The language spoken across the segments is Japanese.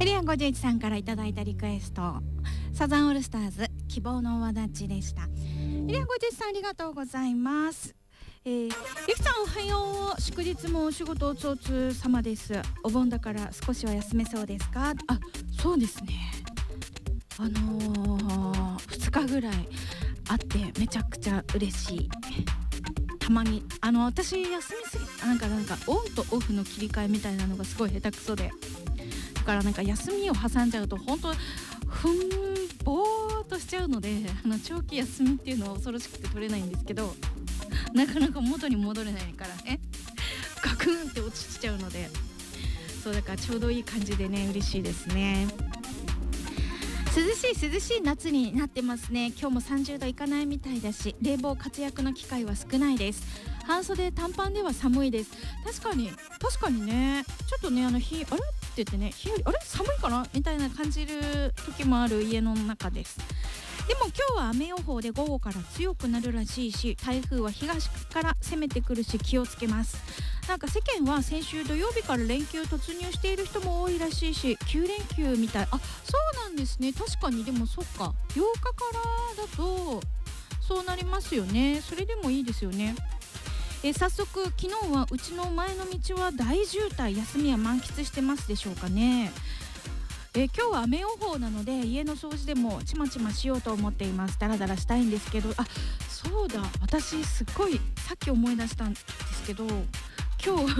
エリア51さんからいただいたリクエスト、サザンオールスターズ希望の輪立ちでした。エリア51さんありがとうございます。ゆきさんおはよう。祝日もお仕事おつ様です。お盆だから少しは休めそうですか？あ、そうですね。2日ぐらいあってめちゃくちゃ嬉しい。たまに私休みすぎなんかオンとオフの切り替えみたいなのがすごい下手くそで、だからなんか休みを挟んじゃうと本当ぼーっとしちゃうので、長期休みっていうのは恐ろしくて取れないんですけど、なかなか元に戻れないからね、ガクンって落ちちゃうので、そうだからちょうどいい感じでね、嬉しいですね。涼しい夏になってますね。今日も30度いかないみたいだし、冷房活躍の機会は少ないです。半袖短パンでは寒いです。確かにね、ちょっとね日あれって言ってね、日よりあれ寒いかなみたいな感じる時もある家の中です。でも今日は雨予報で午後から強くなるらしいし、台風は東から攻めてくるし気をつけます。なんか世間は先週土曜日から連休突入している人も多いらしいし、9連休みたい。あ、そうなんですね。確かに。でもそっか、8日からだとそうなりますよね。それでもいいですよね。早速昨日はうちの前の道は大渋滞、休みは満喫してますでしょうかね。今日は雨予報なので家の掃除でもちまちましようと思っています。だらだらしたいんですけど、あ、そうだ、私すっごいさっき思い出したんですけど、今日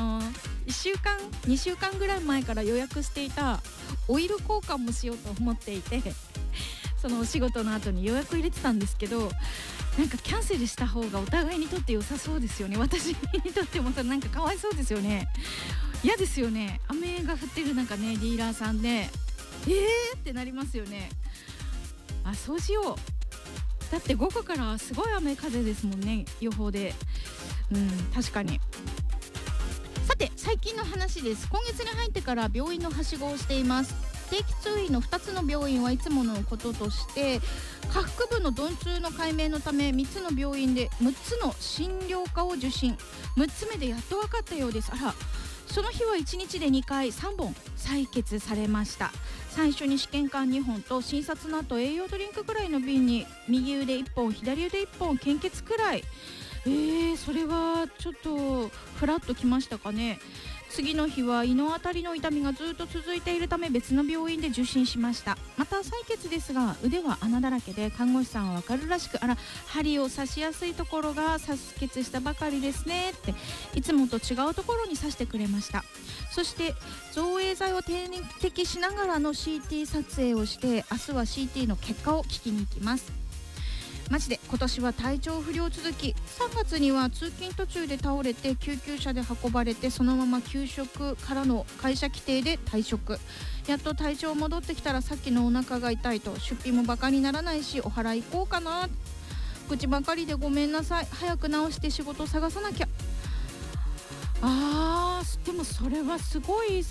1週間2週間ぐらい前から予約していたオイル交換もしようと思っていて、そのお仕事の後に予約入れてたんですけど、なんかキャンセルした方がお互いにとって良さそうですよね。私にとってもさ、なんかかわいそうですよね。嫌ですよね。雨が降ってる中ね、ディーラーさんでってなりますよね。あ、そうしよう。だって午後からすごい雨風ですもんね、予報で。確かに。さて最近の話です。今月に入ってから病院のはしごをしています。定期通院の2つの病院はいつものこととして、下腹部の鈍痛の解明のため3つの病院で6つの診療科を受診。6つ目でやっと分かったようです。あら、その日は1日で2回3本採血されました。最初に試験管2本と診察の後栄養ドリンクくらいの瓶に右腕1本左腕1本献血くらい。それはちょっとフラッときましたかね。次の日は胃のあたりの痛みがずっと続いているため別の病院で受診しました。また採血ですが腕は穴だらけで、看護師さんはわかるらしく、あら、針を刺しやすいところが刺血したばかりですねって、いつもと違うところに刺してくれました。そして造影剤を点滴しながらの CT 撮影をして、明日は CT の結果を聞きに行きます。マジで今年は体調不良続き。3月には通勤途中で倒れて救急車で運ばれて、そのまま休職からの会社規定で退職。やっと体調戻ってきたらさっきのお腹が痛いと、出費もバカにならないしお祓い行こうかな。口ばかりでごめんなさい。早く治して仕事探さなきゃ。でもそれはすごい